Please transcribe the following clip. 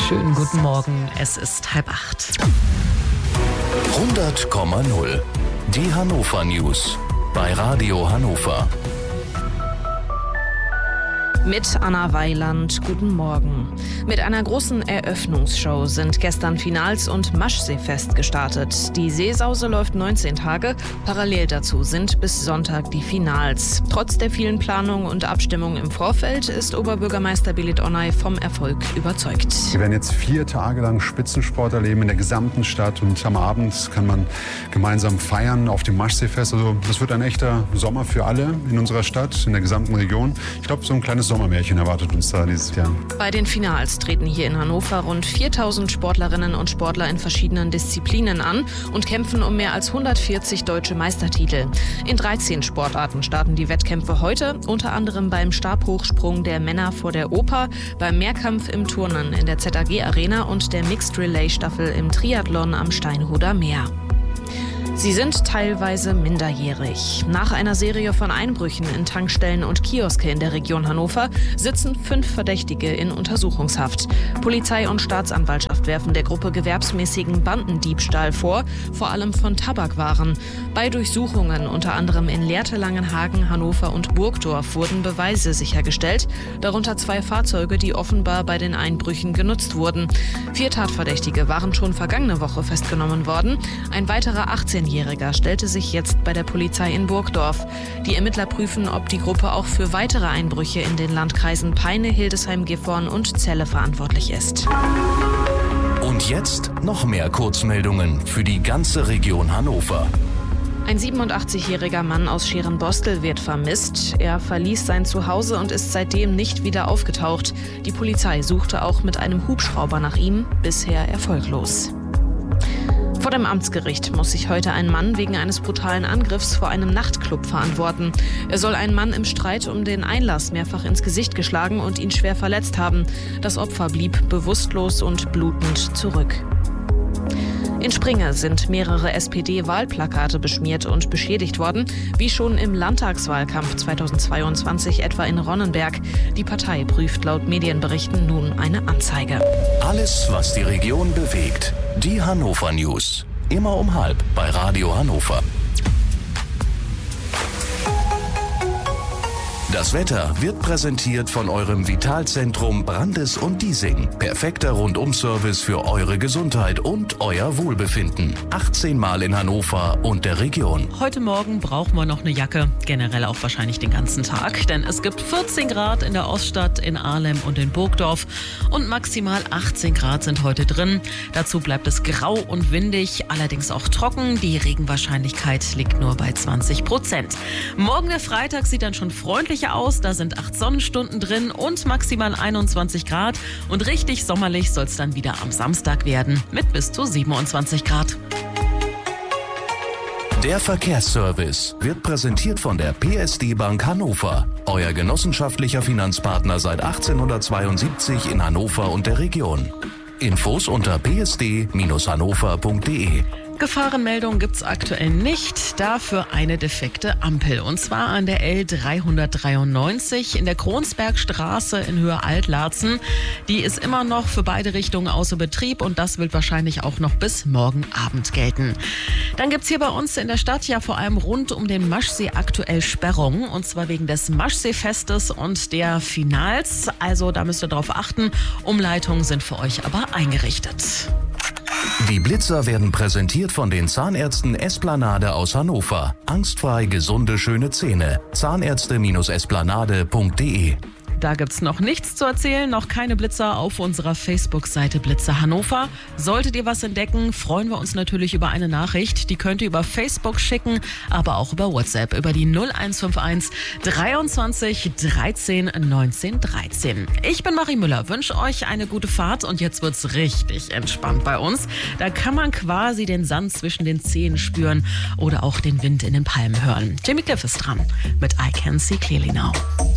Schönen guten Morgen, es ist 7:30. 100,0. Die Hannover News bei Radio Hannover. Mit Anna Weiland, guten Morgen. Mit einer großen Eröffnungsshow sind gestern Finals- und Maschseefest gestartet. Die Seesause läuft 19 Tage. Parallel dazu sind bis Sonntag die Finals. Trotz der vielen Planungen und Abstimmungen im Vorfeld ist Oberbürgermeister Belit Onay vom Erfolg überzeugt. Wir werden jetzt 4 Tage lang Spitzensport erleben in der gesamten Stadt und am Abend kann man gemeinsam feiern auf dem Maschseefest. Also das wird ein echter Sommer für alle in unserer Stadt, in der gesamten Region. Ich glaube, so ein kleines Sommermärchen erwartet uns da dieses Jahr. Bei den Finals treten hier in Hannover rund 4.000 Sportlerinnen und Sportler in verschiedenen Disziplinen an und kämpfen um mehr als 140 deutsche Meistertitel. In 13 Sportarten starten die Wettkämpfe heute, unter anderem beim Stabhochsprung der Männer vor der Oper, beim Mehrkampf im Turnen in der ZAG Arena und der Mixed Relay Staffel im Triathlon am Steinhuder Meer. Sie sind teilweise minderjährig. Nach einer Serie von Einbrüchen in Tankstellen und Kioske in der Region Hannover sitzen 5 Verdächtige in Untersuchungshaft. Polizei und Staatsanwaltschaft werfen der Gruppe gewerbsmäßigen Bandendiebstahl vor, vor allem von Tabakwaren. Bei Durchsuchungen, unter anderem in Lehrte, Langenhagen, Hannover und Burgdorf, wurden Beweise sichergestellt, darunter 2 Fahrzeuge, die offenbar bei den Einbrüchen genutzt wurden. 4 Tatverdächtige waren schon vergangene Woche festgenommen worden. Ein weiterer 18-Jähriger stellte sich jetzt bei der Polizei in Burgdorf. Die Ermittler prüfen, ob die Gruppe auch für weitere Einbrüche in den Landkreisen Peine, Hildesheim, Gifhorn und Celle verantwortlich ist. Und jetzt noch mehr Kurzmeldungen für die ganze Region Hannover. Ein 87-jähriger Mann aus Scherenbostel wird vermisst. Er verließ sein Zuhause und ist seitdem nicht wieder aufgetaucht. Die Polizei suchte auch mit einem Hubschrauber nach ihm, bisher erfolglos. Vor dem Amtsgericht muss sich heute ein Mann wegen eines brutalen Angriffs vor einem Nachtclub verantworten. Er soll einen Mann im Streit um den Einlass mehrfach ins Gesicht geschlagen und ihn schwer verletzt haben. Das Opfer blieb bewusstlos und blutend zurück. In Springe sind mehrere SPD-Wahlplakate beschmiert und beschädigt worden, wie schon im Landtagswahlkampf 2022 etwa in Ronnenberg. Die Partei prüft laut Medienberichten nun eine Anzeige. Alles, was die Region bewegt. Die Hannover News. Immer um 12:30 bei Radio Hannover. Das Wetter wird präsentiert von eurem Vitalzentrum Brandes und Diesing. Perfekter Rundum-Service für eure Gesundheit und euer Wohlbefinden. 18 Mal in Hannover und der Region. Heute Morgen brauchen wir noch eine Jacke, generell auch wahrscheinlich den ganzen Tag, denn es gibt 14 Grad in der Oststadt, in Ahlem und in Burgdorf und maximal 18 Grad sind heute drin. Dazu bleibt es grau und windig, allerdings auch trocken. Die Regenwahrscheinlichkeit liegt nur bei 20%. Morgen der Freitag sieht dann schon freundlicher aus, da sind 8 Sonnenstunden drin und maximal 21 Grad und richtig sommerlich soll es dann wieder am Samstag werden mit bis zu 27 Grad. Der Verkehrsservice wird präsentiert von der PSD Bank Hannover. Euer genossenschaftlicher Finanzpartner seit 1872 in Hannover und der Region. Infos unter psd-hannover.de. Gefahrenmeldung gibt's aktuell nicht, dafür eine defekte Ampel. Und zwar an der L393 in der Kronsbergstraße in Höhe Altlarzen. Die ist immer noch für beide Richtungen außer Betrieb und das wird wahrscheinlich auch noch bis morgen Abend gelten. Dann gibt's hier bei uns in der Stadt ja vor allem rund um den Maschsee aktuell Sperrungen. Und zwar wegen des Maschseefestes und der Finals. Also da müsst ihr drauf achten. Umleitungen sind für euch aber eingerichtet. Die Blitzer werden präsentiert von den Zahnärzten Esplanade aus Hannover. Angstfrei gesunde, schöne Zähne. Zahnärzte-esplanade.de. Da gibt's noch nichts zu erzählen, noch keine Blitzer auf unserer Facebook-Seite Blitzer Hannover. Solltet ihr was entdecken, freuen wir uns natürlich über eine Nachricht. Die könnt ihr über Facebook schicken, aber auch über WhatsApp, über die 0151 23 13 19 13. Ich bin Marie Müller, wünsche euch eine gute Fahrt und jetzt wird's richtig entspannt bei uns. Da kann man quasi den Sand zwischen den Zehen spüren oder auch den Wind in den Palmen hören. Jimmy Cliff ist dran mit I Can See Clearly Now.